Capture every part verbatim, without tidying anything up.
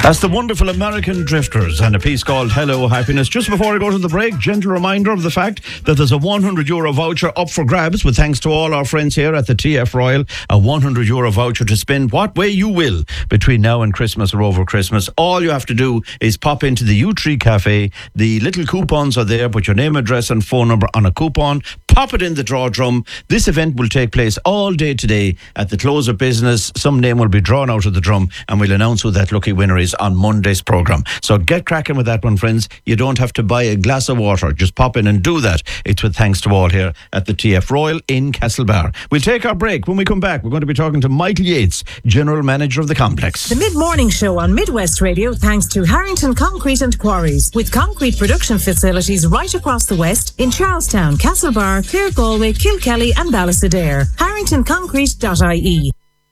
That's the wonderful American Drifters and a piece called Hello Happiness. Just before I go to the break, gentle reminder of the fact that there's a one hundred euro voucher up for grabs with thanks to all our friends here at the T F Royal. A one hundred euro voucher to spend what way you will between now and Christmas or over Christmas. All you have to do is pop into the U Tree Cafe. The little coupons are there. Put your name, address and phone number on a coupon. Pop it in the draw drum. This event will take place all day today at the close of business. Some name will be drawn out of the drum and we'll announce who that lucky winner is on Monday's programme. So get cracking with that one, friends. You don't have to buy a glass of water. Just pop in and do that. It's with thanks to all here at the T F Royal in Castlebar. We'll take our break. When we come back, we're going to be talking to Michael Yates, General Manager of the complex. The mid-morning show on Midwest Radio thanks to Harrington Concrete and Quarries, with concrete production facilities right across the west in Charlestown, Castlebar, Clare, Galway, Kilkelly and Ballysadare. harrington concrete dot I E.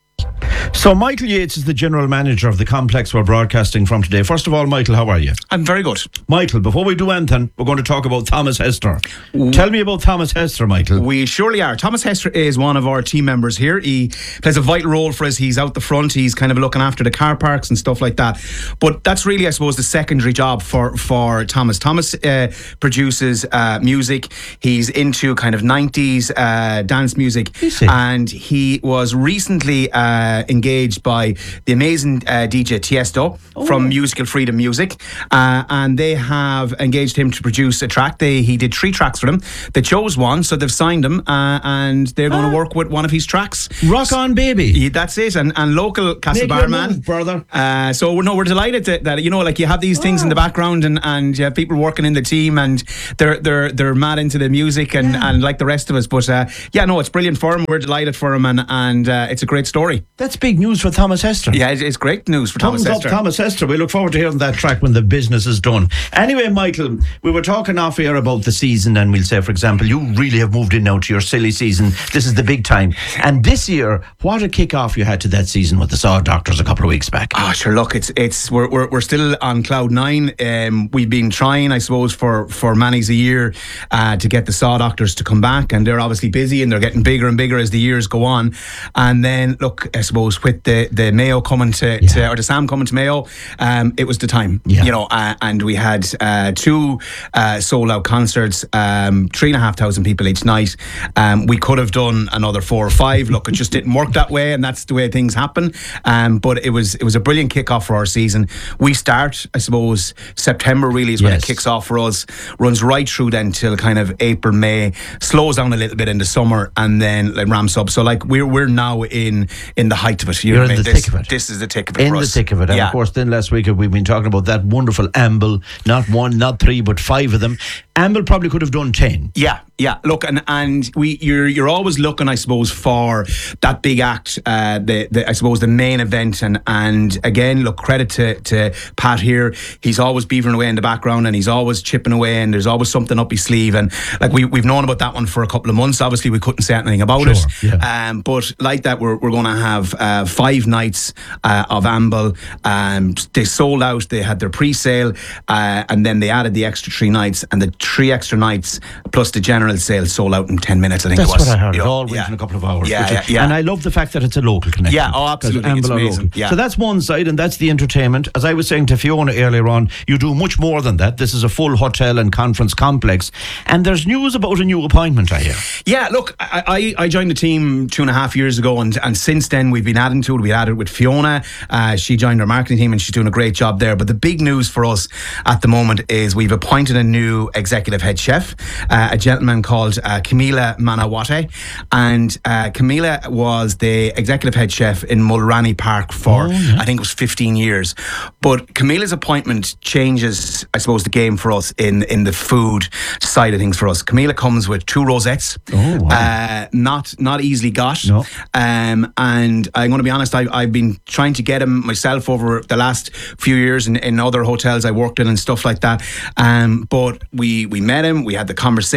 So Michael Yates is the General Manager of the complex we're broadcasting from today. First of all, Michael, how are you? I'm very good. Michael, before we do anything, we're going to talk about Thomas Hester. Ooh. Tell me about Thomas Hester, Michael. We surely are. Thomas Hester is one of our team members here. He plays a vital role for us. He's out the front. He's kind of looking after the car parks and stuff like that. But that's really, I suppose, the secondary job for, for Thomas. Thomas uh, produces uh, music. He's into kind of nineties uh, dance music. And he was recently uh, engaged by the amazing uh, D J Tiesto oh. from Musical Freedom Music, uh, and they have engaged him to produce a track. They he did three tracks for them. They chose one, so they've signed him, uh, and they're going to ah. work with one of his tracks. Rock on, baby. Yeah, that's it. And and local Castlebar man, brother. Uh, so no, we're delighted that, that you know, like you have these things oh. in the background, and, and you have people working in the team, and they're they're they're mad into the music, and, yeah. and like the rest of us. But uh, yeah, no, it's brilliant for him. We're delighted for him, and and uh, it's a great story. That's big news for Thomas Hester. Yeah, it's great news for Thumbs Thomas up Hester. Thomas Hester. We look forward to hearing that track when the business is done. Anyway, Michael, we were talking off air about the season, and we'll say, for example, you really have moved in now to your silly season. This is the big time. And this year, what a kick-off you had to that season with the Saw Doctors a couple of weeks back. Oh, sure, look, it's it's we're we're, we're still on cloud nine. Um, we've been trying, I suppose, for, for many's a year uh, to get the Saw Doctors to come back, and they're obviously busy, and they're getting bigger and bigger as the years go on. And then, look, I suppose with the, the Mayo coming to, yeah. to or the Sam coming to Mayo, um, it was the time, yeah. you know, uh, and we had uh, two uh, sold out concerts, um, three and a half thousand people each night. Um, we could have done another four or five. Look, it just didn't work that way, and that's the way things happen. Um, but it was it was a brilliant kickoff for our season. We start, I suppose, September really is when yes. it kicks off for us. Runs right through then till kind of April, May. Slows down a little bit in the summer, and then like, ramps up. So like we're we're now in in the height of it. You You're know in I mean? the this, thick of it. This is the thick of it. In for the us. thick of it. And yeah. of course, then last week we've been talking about that wonderful Amble. Not one, not three, but five of them. Amble probably could have done ten. Yeah, yeah. Look, and and we you're you're always looking, I suppose, for that big act. Uh, the, the I suppose the main event, and and again, look, credit to to Pat here. He's always beavering away in the background, and he's always chipping away, and there's always something up his sleeve. And like we we've known about that one for a couple of months. Obviously, we couldn't say anything about sure, it. Yeah. Um, but like that, we're we're going to have uh, five nights uh, of Amble. Um, they sold out. They had their pre-sale, uh, and then they added the extra three nights, and the three extra nights plus the general sale sold out in ten minutes. I think that's it was. what I heard. You It know, all went yeah. in a couple of hours. Yeah, is, yeah, yeah. And I love the fact that it's a local connection. Yeah, oh, absolutely. It's amazing. Yeah. So that's one side, and that's the entertainment. As I was saying to Fiona earlier on, you do much more than that. This is a full hotel and conference complex, and there's news about a new appointment, I hear. Yeah, look, I, I, I joined the team two and a half years ago, and, and since then we've been adding to it. We added with Fiona. Uh, she joined our marketing team, and she's doing a great job there. But the big news for us at the moment is we've appointed a new executive head chef, uh, a gentleman called uh, Camila Manawate, and uh, Camila was the executive head chef in Mulranny Park for, oh, yeah. I think it was fifteen years. But Camila's appointment changes, I suppose, the game for us in, in the food side of things for us. Camila comes with two rosettes, oh, wow. uh, not not easily got. No. Um, and I'm going to be honest, I, I've been trying to get him myself over the last few years in, in other hotels I worked in and stuff like that. Um, but we, we met him, we had the conversation,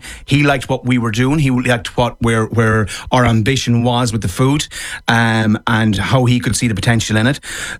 He liked what we were doing. He liked what where where our ambition was with the food, um, and how he could see the potential in it.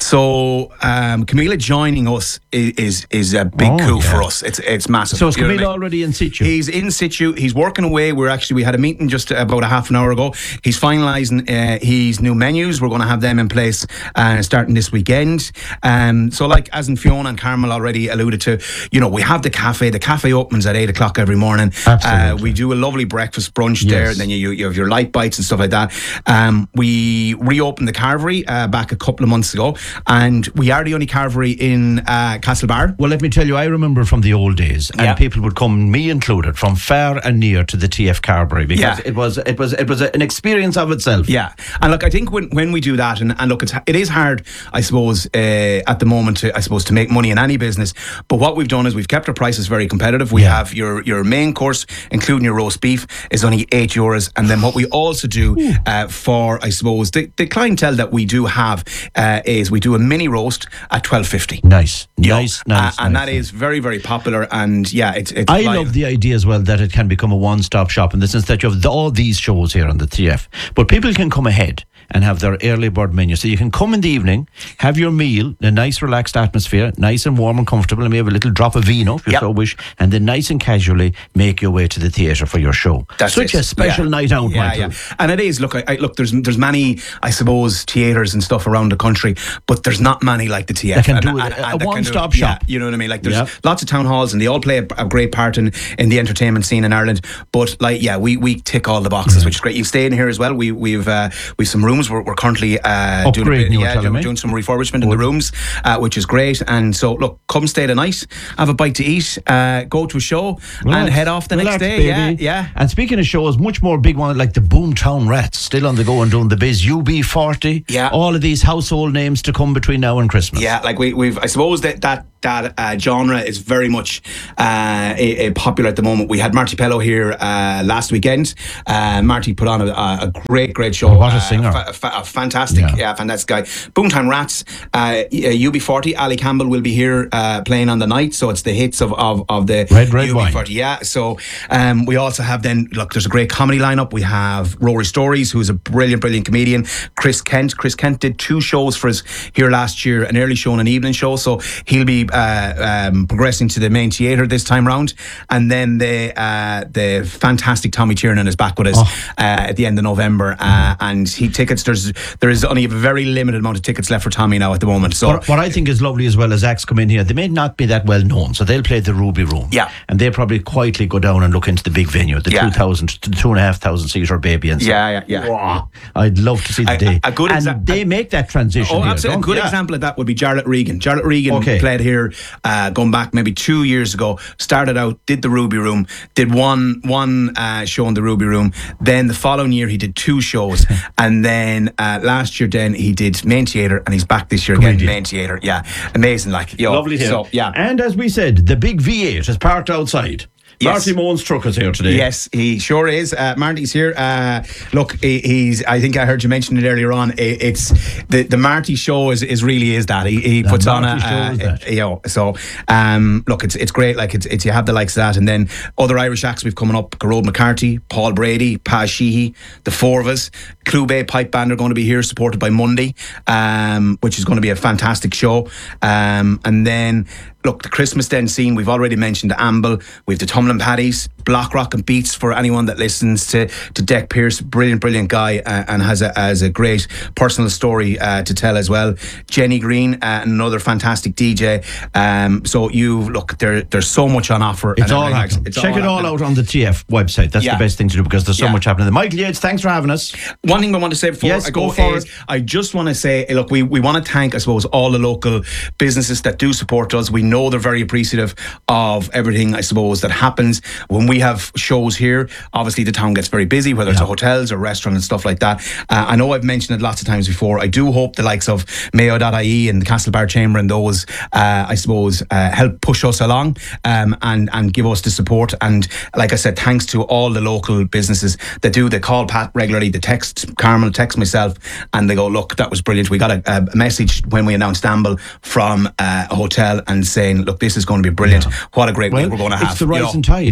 So um, Camila joining us is is, is a big oh, coup yeah. for us. It's it's massive. So is You know Camila what I mean? already in situ? He's in situ. He's working away. We're actually we had a meeting just about a half an hour ago. He's finalising uh, his new menus. We're going to have them in place uh, starting this weekend. Um, so like as in Fiona and Carmel already alluded to, you know, we have the cafe. The cafe opens at eight o'clock every morning. Absolutely. Uh, we do a lovely breakfast brunch Yes. there. And then you, you have your light bites and stuff like that. Um, we reopened the carvery uh, back a couple of months ago, and we are the only carvery in uh, Castlebar. Well, let me tell you, I remember from the old days, and Yeah. people would come, me included, from far and near to the T F Carberry because Yeah. it was it was it was an experience of itself. Yeah, and look, I think when, when we do that, and, and look, it's, it is hard, I suppose, uh, at the moment, to, I suppose, to make money in any business. But what we've done is we've kept our prices very competitive. We Yeah. have your your main course, including your roast beef, is only eight euros, and then what we also do uh, for, I suppose, the, the clientele that we do have uh, is we do a mini roast at twelve fifty. Nice, You know, nice, nice. uh, and nice, that nice. is very, very popular. And yeah, it's. it's I flying. love the idea as well that it can become a one-stop shop in the sense that you have the, all these shows here on the T F, but people can come ahead and have their early bird menu. So you can come in the evening, have your meal, a nice relaxed atmosphere, nice and warm and comfortable, and maybe a little drop of vino if you Yep. so wish, and then nice and casually make your way to the theatre for your show. That's Such it. a special Yeah. night out, yeah, Michael. Yeah. And it is. Look, I, I, look. There's there's many, I suppose, theatres and stuff around the country, but there's not many like the T F. That can and, do it, and- a and that can do one-stop it. Yeah, shop. you know what I mean? Like there's Yep. lots of town halls, and they all play a, a great part in, in the entertainment scene in Ireland. But like, yeah, we, we tick all the boxes, which is great. You stay in here as well. We we've uh, we've some rooms. We're, we're currently uh, doing a Upgrading, bit, you were yeah, telling doing, me. doing some refurbishment in the rooms, uh, which is great. And so, look, come stay the night, have a bite to eat, uh, go to a show, and Relax. head off the Relax, next day. baby. Yeah, yeah. And speaking of shows, much more big one like the Boomtown Rats, still on the go and doing the biz. U B forty. Yeah. All of these household names to come between now and Christmas. Yeah, like we, we've, I suppose that that that uh, genre is very much uh, a, a popular at the moment. We had Marty Pello here uh, last weekend. Uh, Marty put on a, a great, great show. Oh, what a Uh, singer. fa- fa- a fantastic, Yeah. yeah. fantastic guy. Boomtown Rats, uh, U B forty. Ali Campbell will be here uh, playing on the night, so it's the hits of of, of the Red, Red U B Wine. forty. Yeah, so um, we also have then, look, there's a great comedy lineup. We have Rory Stories, who's a brilliant, brilliant comedian. Chris Kent. Chris Kent did two shows for us here last year, an early show and an evening show, so he'll be uh, um, progressing to the main theatre this time round. And then the uh, the fantastic Tommy Tiernan is back with us Oh. uh, at the end of November, uh, and he tickets. There's there is only a very limited amount of tickets left for Tommy now at the moment. So What, what I think is lovely as well as acts come in here, they may not be that well known, so they'll play at the Ruby Room. Yeah. And they'll probably quietly go down and look into the big venue, the Yeah. two thousand, to the two and a half thousand seater baby. And yeah, yeah, yeah. Wow. I'd love to see the A- day. a good and exa- they make that transition. Oh, here, absolutely. A don't good they? Yeah. example of that would be Jarlath Regan. Jarlath Regan Okay. played here uh, going back maybe two years ago. Started out, did the Ruby Room, did one one uh, show in the Ruby Room. Then the following year he did two shows, and then uh, last year then he did main theatre, and he's back this year again. Comedian. Main theatre, yeah, amazing. Like, yo, Lovely here. So yeah. And as we said, the big V eight is parked outside. Yes. Marty Moan's truck is here today. Yes, he sure is. Uh, Marty's here. Uh, look, he, he's. I think I heard you mention it earlier on. It, it's the the Marty show is, is really is that he, he The puts on a. Marty show is Uh, that. you know, so um, look, it's it's great. Like it's, it's you have the likes of that, and then other Irish acts we've coming up: Garode McCarthy, Paul Brady, Paz Sheehy, the four of us. Clue Bay Pipe Band are going to be here, supported by Monday, um, which is going to be a fantastic show. Um, and then. Look, the Christmas Den scene, we've already mentioned Amble, we've the Tumblin' Paddies, Block Rock and Beats for anyone that listens to to Deck Pearce, brilliant, brilliant guy, uh, and has a has a great personal story uh, to tell as well. Jenny Green, uh, another fantastic D J. Um, so you look, there there's so much on offer. It's and all everything. happening. It's Check it all happening. out on the T F website. That's Yeah. the best thing to do because there's so Yeah. much happening. Michael Yates, thanks for having us. One thing I want to say before Yes, I go, go for is it. I just want to say, look, we, we want to thank, I suppose, all the local businesses that do support us. We know they're very appreciative of everything, I suppose, that happens when we have shows here. Obviously, the town gets very busy, whether it's Yeah. a hotels or restaurant and stuff like that. Uh, I know I've mentioned it lots of times before. I do hope the likes of Mayo dot I E and the Castlebar Chamber and those, uh, I suppose, uh, help push us along um, and and give us the support. And like I said, thanks to all the local businesses that do. They call Pat regularly, they text Carmel, text myself, and they go, look, that was brilliant. We got a, a message when we announced Amble from uh, a hotel and saying, look, this is going to be brilliant. What a great Well, week we're going to have. it's the you know. rising tide. Yeah. It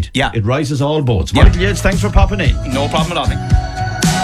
rises all boats. Yeah. Michael Yates, thanks for popping in. No problem at all.